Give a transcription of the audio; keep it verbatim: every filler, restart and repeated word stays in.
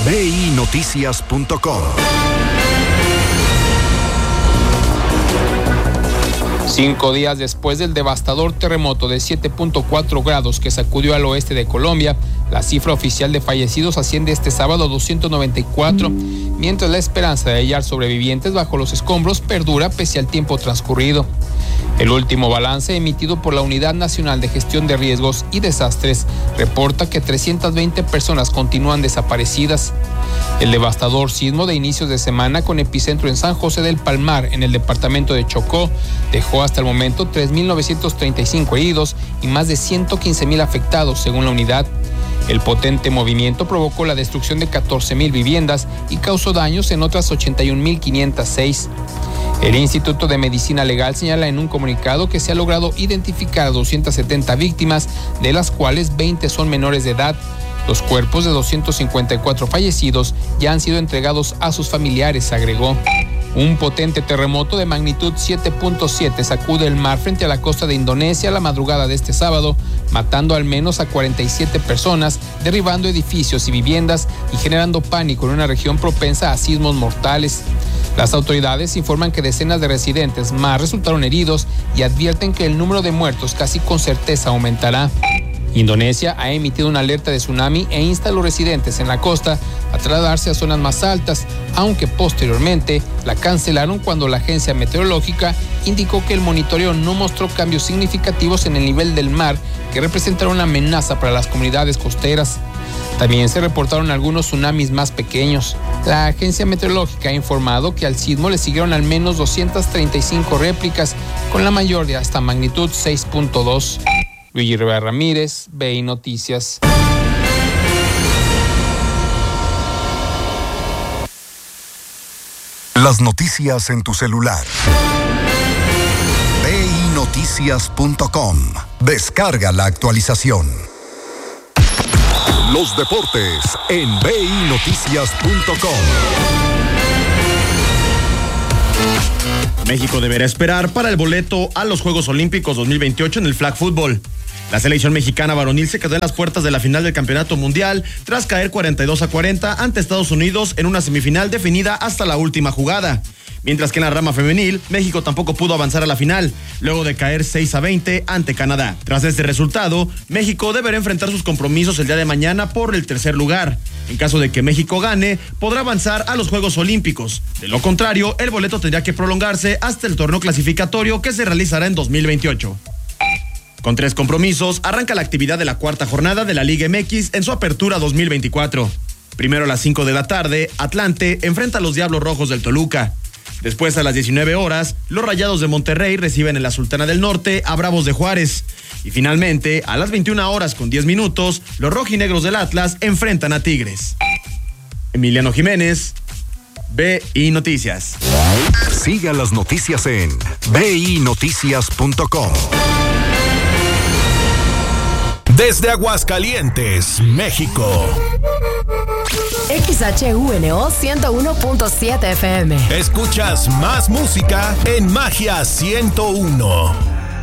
B I Noticias punto com. Cinco días después del devastador terremoto de siete punto cuatro grados que sacudió al oeste de Colombia, la cifra oficial de fallecidos asciende este sábado a doscientos noventa y cuatro, mientras la esperanza de hallar sobrevivientes bajo los escombros perdura pese al tiempo transcurrido. El último balance emitido por la Unidad Nacional de Gestión de Riesgos y Desastres reporta que trescientas veinte personas continúan desaparecidas. El devastador sismo de inicios de semana con epicentro en San José del Palmar, en el departamento de Chocó, dejó hasta el momento tres mil novecientos treinta y cinco heridos y más de ciento quince mil afectados, según la unidad. El potente movimiento provocó la destrucción de catorce mil viviendas y causó daños en otras ochenta y un mil quinientas seis. El Instituto de Medicina Legal señala en un comunicado que se ha logrado identificar a doscientas setenta víctimas, de las cuales veinte son menores de edad. Los cuerpos de doscientos cincuenta y cuatro fallecidos ya han sido entregados a sus familiares, agregó. Un potente terremoto de magnitud siete punto siete sacude el mar frente a la costa de Indonesia la madrugada de este sábado, matando al menos a cuarenta y siete personas, derribando edificios y viviendas y generando pánico en una región propensa a sismos mortales. Las autoridades informan que decenas de residentes más resultaron heridos y advierten que el número de muertos casi con certeza aumentará. Indonesia ha emitido una alerta de tsunami e insta a los residentes en la costa a trasladarse a zonas más altas, aunque posteriormente la cancelaron cuando la agencia meteorológica indicó que el monitoreo no mostró cambios significativos en el nivel del mar que representaron una amenaza para las comunidades costeras. También se reportaron algunos tsunamis más pequeños. La agencia meteorológica ha informado que al sismo le siguieron al menos doscientas treinta y cinco réplicas, con la mayor de hasta magnitud seis punto dos. Luigi Rivera Ramírez, B I Noticias. Las noticias en tu celular. B I Noticias punto com. Descarga la actualización. Los deportes en B I Noticias punto com. México deberá esperar para el boleto a los Juegos Olímpicos dos mil veintiocho en el flag football. La selección mexicana varonil se quedó en las puertas de la final del Campeonato Mundial tras caer cuarenta y dos a cuarenta ante Estados Unidos en una semifinal definida hasta la última jugada. Mientras que en la rama femenil, México tampoco pudo avanzar a la final, luego de caer seis a veinte ante Canadá. Tras este resultado, México deberá enfrentar sus compromisos el día de mañana por el tercer lugar. En caso de que México gane, podrá avanzar a los Juegos Olímpicos. De lo contrario, el boleto tendría que prolongarse hasta el torneo clasificatorio que se realizará en dos mil veintiocho. Con tres compromisos, arranca la actividad de la cuarta jornada de la Liga M X en su apertura dos mil veinticuatro. Primero a las cinco de la tarde, Atlante enfrenta a los Diablos Rojos del Toluca. Después, a las diecinueve horas, los Rayados de Monterrey reciben en la Sultana del Norte a Bravos de Juárez. Y finalmente, a las veintiuna horas con diez minutos, los rojinegros del Atlas enfrentan a Tigres. Emiliano Jiménez, B I Noticias. Siga las noticias en B I Noticias punto com. Desde Aguascalientes, México. X H U N O ciento uno punto siete F M. Escuchas más música en Magia ciento uno.